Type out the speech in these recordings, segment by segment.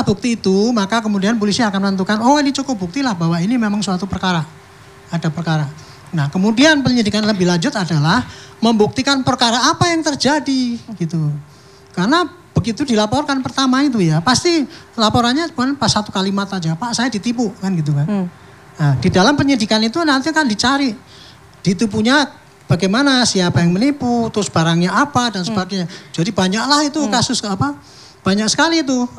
bukti itu, maka kemudian polisi akan menentukan, oh ini cukup bukti lah bahwa ini memang suatu perkara. Ada perkara. Nah kemudian penyelidikan lebih lanjut adalah membuktikan perkara apa yang terjadi gitu. Karena begitu dilaporkan pertama itu ya, pasti laporannya pas satu kalimat aja, Pak saya ditipu kan gitu kan. Nah, di dalam penyidikan itu nanti kan dicari ditipunya bagaimana, siapa yang menipu, terus barangnya apa dan sebagainya. Jadi banyaklah itu kasus banyak sekali itu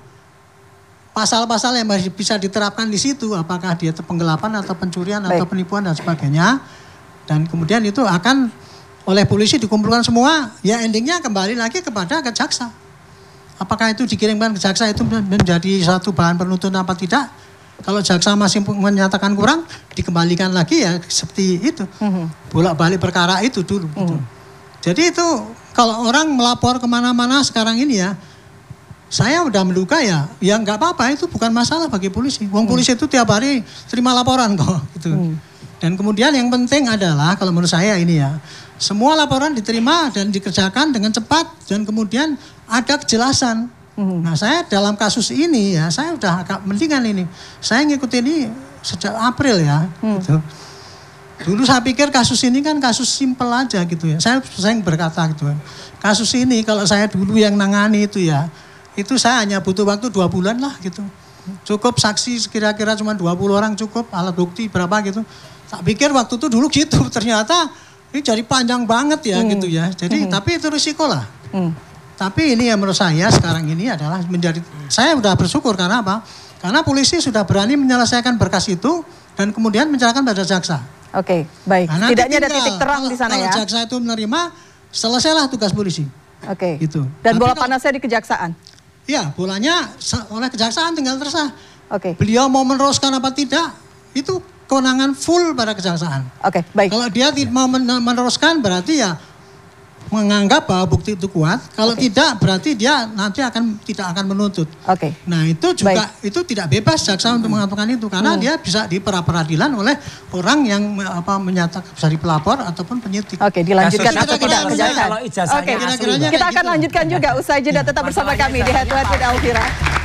pasal-pasal yang bisa diterapkan di situ, apakah dia penggelapan atau pencurian atau penipuan dan sebagainya. Dan kemudian itu akan oleh polisi dikumpulkan semua, ya endingnya kembali lagi kepada ke jaksa. Apakah itu dikirimkan ke jaksa itu menjadi satu bahan penuntut apa tidak? Kalau jaksa masih menyatakan kurang, dikembalikan lagi ya seperti itu. Bolak-balik perkara itu dulu. Gitu. Jadi itu kalau orang melapor kemana-mana sekarang ini ya, saya udah menduga ya nggak apa-apa, itu bukan masalah bagi polisi. Wong polisi itu tiap hari terima laporan kok. Gitu. Dan kemudian yang penting adalah kalau menurut saya ini ya, semua laporan diterima dan dikerjakan dengan cepat dan kemudian ada kejelasan. Nah saya dalam kasus ini ya, saya udah agak mendingan ini. Saya ngikutin ini sejak April ya. Gitu. Dulu saya pikir kasus ini kan kasus simpel aja gitu ya. Saya berkata gitu kan. Kasus ini kalau saya dulu yang nangani itu ya, itu saya hanya butuh waktu 2 bulan lah gitu. Cukup saksi kira-kira cuma 20 orang cukup, alat bukti berapa gitu. Tak pikir waktu itu dulu gitu, ternyata ini jadi panjang banget ya gitu ya. Jadi tapi itu risiko lah. Tapi ini yang menurut saya sekarang ini adalah saya sudah bersyukur karena apa? Karena polisi sudah berani menyelesaikan berkas itu dan kemudian menyerahkan pada jaksa. Oke, baik. Nah, setidaknya ada titik terang di sana ya. Kalau jaksa itu menerima, selesailah tugas polisi. Oke. Gitu. Dan bola panasnya di kejaksaan. Iya, bolanya oleh kejaksaan tinggal terserah. Oke. Beliau mau meneruskan apa tidak, itu kewenangan full pada kejaksaan. Oke, baik. Kalau dia mau meneruskan berarti ya menganggap bahwa bukti itu kuat. Kalau tidak berarti dia nanti tidak akan menuntut. Oke. Nah itu juga itu tidak bebas jaksa untuk menentukan itu karena dia bisa di peradilan oleh orang yang menyatakan bisa di pelapor ataupun penyidik. Oke, dilanjutkan atau tidak kejaksaan. Kalau ijazahnya Oke, kita akan lanjutkan juga usai jeda, tetap bersama kami di Head to Head with Elvira.